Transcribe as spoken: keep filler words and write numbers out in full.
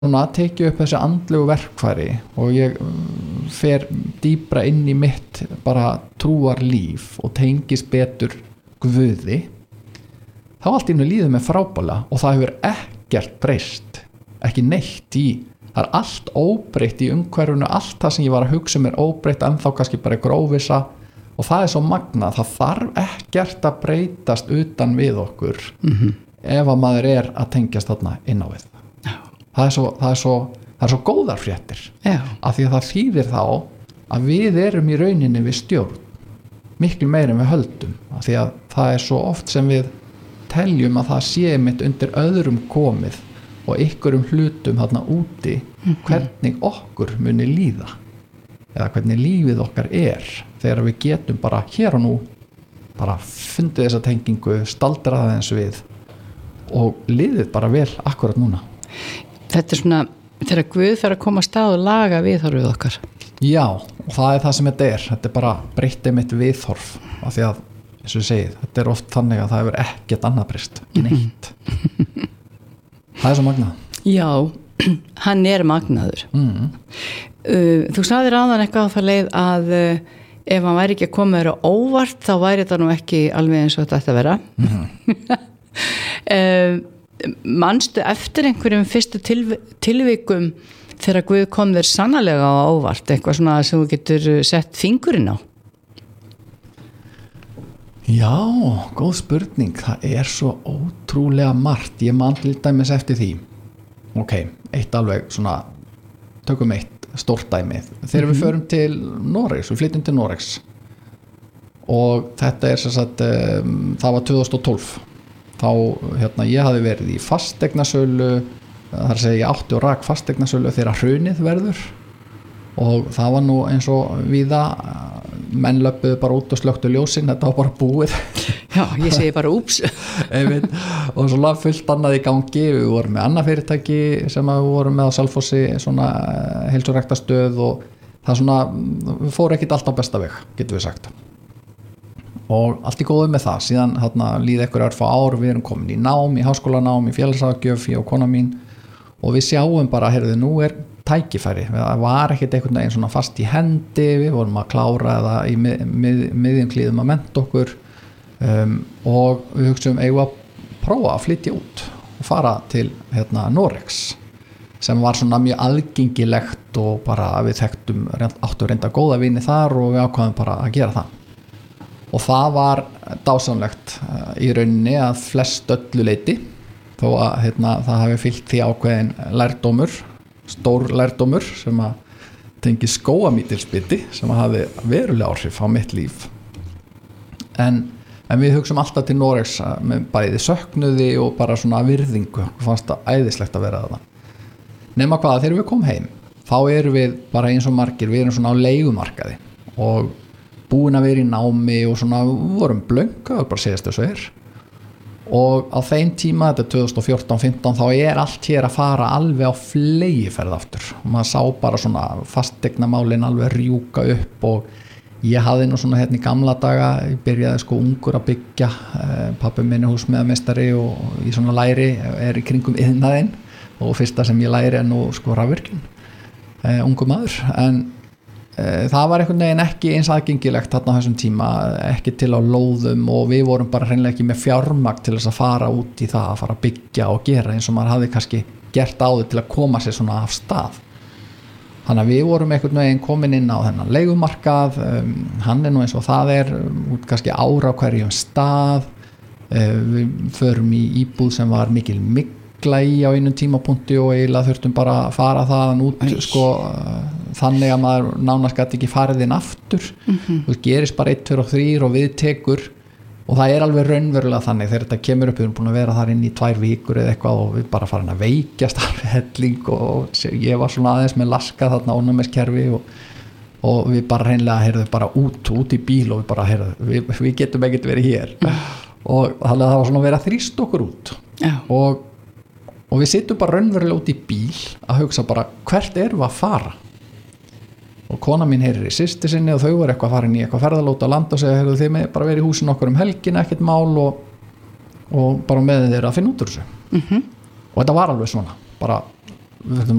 svona teki upp þessi andlegu verkfæri og ég fer dýpra inn í mitt bara trúar líf og tengist betur Guði, þá allt í einu líður mér frábælega og það hefur ekkert breyst, ekki neitt í, það er allt óbreytt í umhverfinu, allt það sem ég var að hugsa mér óbreytt, ennþá kannski bara grófisa og það er svo magnað, það þarf ekkert að breytast utan við okkur mm-hmm. ef að maður er að tengjast þarna inn á við. Það er svo, það er svo, það er svo góðar fréttir Já. Af því að það þýðir þá að við erum í rauninni við stjórn miklu meira en við höldum af því að það er svo oft sem við teljum að það sé mitt undir öðrum komið og ykkurum hlutum þarna úti mm-hmm. hvernig okkur muni líða eða hvernig lífið okkar er þegar við getum bara hér og nú bara fundið þessa tengingu, staldrað aðeins við og liðið bara vel akkurat núna. Þetta er svona, þegar Guð fer að koma að stað og laga viðhorfið okkar. Já, og það er það sem þetta er. Þetta er bara breyttið mitt viðhorf. Af því að, eins og ég segið, þetta er oft þannig að það hefur ekkert annað breyst, ekki neitt. Mm-hmm. Það er svo magnað. Já, hann er magnaður. Mm. Uh, þú sagðir áðan eitthvað á það leið að uh, ef hann væri ekki að koma þér á óvart, þá væri þetta nú ekki alveg eins og þetta ætti að vera. Mm. uh, manstu eftir einhverjum fyrstu tilv- tilvikum þegar Guð kom þér sannarlega á óvart, eitthvað svona sem þú getur sett fingurinn á? Já, góð spurning, það er svo ótrúlega margt, ég man til dæmis eftir því ok, eitt alveg svona tökum eitt stórt dæmi þegar mm-hmm. við förum til Noregs, við flytjum til Noregs og þetta er sem sagt um, það var tvö þúsund og tólf þá hérna ég hafði verið í fasteignasölu þar að segja ég átti og rak fasteignasölu þegar hrunið verður og það var nú eins og víða menn löpuðu bara út og slöktu ljósin þetta var bara búið Já, ég segi bara úps og svo laf fullt annað í gangi við vorum með annað fyrirtæki sem við vorum með á Selfossi svona heilsuræktarstöð og það svona við fórum ekkert allt á besta veg getum við sagt og allt í góðu með það, síðan hérna, líði ekkur örfá ár, við erum komin í nám, í háskólanám, í félagsráðgjöf, ég og kona mín og við sjáum bara, heyrðu, nú er tækifæri, það var ekkert einhvern veginn svona fast í hendi, við vorum að klára eða í mið, mið, miðjum klíðum að mennta okkur um, og við hugsaum, eigum að prófa að flytja út og fara til hérna, Noregs sem var svona mjög aðgengilegt og bara við þekktum áttu reynda góða vini þar og við ákvaðum bara að gera það og það var dásamlegt uh, í rauninni að flest öllu leyti þó að hérna, það hafi fylgt því ákveðin lærdómur, stór lærdómur sem að tengi skóamítilsbiti sem að hafi verulega áhrif á mitt líf en, en við hugsum alltaf til Noregs með bæði söknuði og bara svona virðingu fannst það æðislegt að vera það nema hvað þegar við komum heim þá erum við bara eins og margir við erum svona á leigumarkaði og búin að vera í námi og svona vorum blönga, bara segist þessu er og á þeim tíma, þetta er tvö þúsund og fjórtán fimmtán þá er allt hér að fara alveg á flegiferð aftur og maður sá bara svona fasteignamálin alveg rjúka upp og ég hafði nú svona hérna í gamla daga ég byrjaði sko ungur að byggja eh, pabbi minn er húsmeiðarmeistari og í svona læri er í kringum iðnaðinn og fyrsta sem ég læri er nú sko rafvirkjun eh, ungur maður en það var einhvern veginn ekki eins aðgengilegt þarna á þessum tíma, ekki til á lóðum og við vorum bara hreinlega ekki með fjármagn til þess að fara út í það að fara að byggja og gera eins og maður hafði kannski gert áður til að koma sér svona af stað þannig að við vorum einhvern veginn komin inn á þennan leigumarkað um, hann er nú eins og það er út kannski ára á hverjum stað uh, við förum í íbúð sem var mikil mygla í á einum tímapunkti og eiginlega þurftum bara að fara þaðan út Æ. sko uh, þannig að maður nánast gæti ekki farið inn aftur mm-hmm. þú gerist bara eitt, tveir og þrír og við tekur og það er alveg raunverulega þannig þegar þetta kemur upp, við erum búin að vera þar inn í tvær vikur eða eitthvað og við bara farin að veikjast alveg helling og ég var svona aðeins með laska þarna ónæmiskerfi og, og við bara hreinlega heyrðu bara út, út í bíl og við bara heyrðu, við, við getum ekkert verið hér mm. og þannig að það var svona að vera að þrýst okkur út yeah. og, og við sittum bara raunverulega út í bíl að hugsa bara hvert erum við að fara og kona mín heyrir í systur sinni og þau voru eitthvað farin í eitthvað ferðalót á land og segja, heyrðu þið með bara verið í húsin okkur um helgina, ekkert mál og, og bara með þeir að finna út úr þessu mm-hmm. og þetta var alveg svona bara við